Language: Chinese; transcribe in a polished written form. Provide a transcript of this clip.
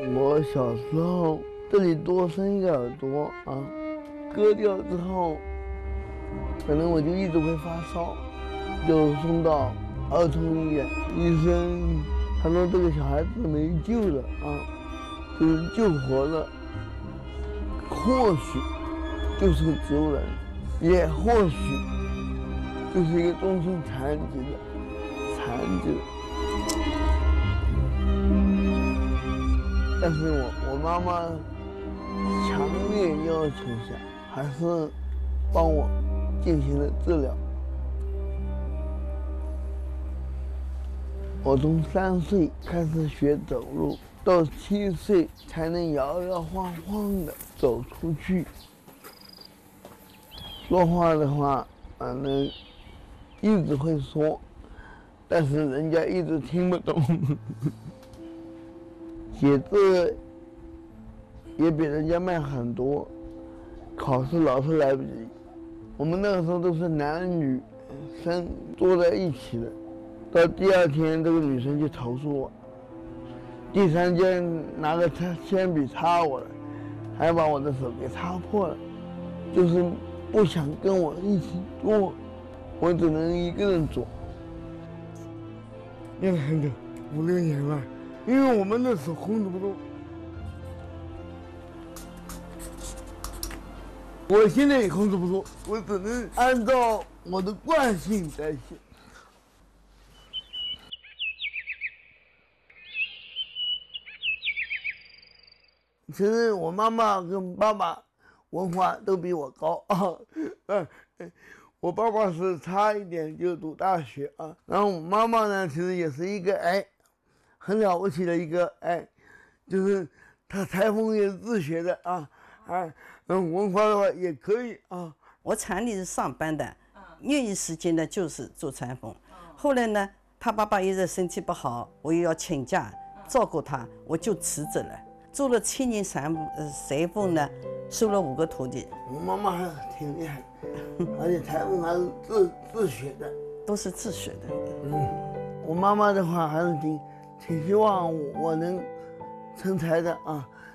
我小时候这里多生一个耳朵啊，割掉之后，可能我就一直会发烧，就送到儿童医院，医生他说这个小孩子没救了啊，就是救活了，或许就是个植物人，也或许就是一个终身残疾的。但是我妈妈强烈要求下，还是帮我进行了治疗。我从3岁开始学走路，到7岁才能摇摇晃晃地走出去。说话的话，反正一直会说，但是人家一直听不懂。写字也比人家慢很多，考试老是来不及。我们那个时候都是男女生坐在一起的，到第2天这个女生就投诉我，第3天拿个铅笔擦我了，还把我的手给擦破了，就是不想跟我一起做，我只能一个人做。练了很久，5、6年了。因为我们的手控制不住，我现在也控制不住，我只能按照我的惯性在写。其实我妈妈跟爸爸文化都比我高啊，我爸爸是差一点就读大学啊，然后我妈妈呢，其实也是一个很了不起的一个就是他裁缝也是自学的啊，文化的话也可以啊。 我厂里是上班的，业余时间呢就是做裁缝。后来呢，他爸爸一直身体不好，我又要请假照顾他，我就辞职了。做了7年裁缝呢，收了5个徒弟。 我妈妈还挺厉害，而且裁缝还是自学的， 都是自学的。 我妈妈的话还是挺希望我能成才的啊。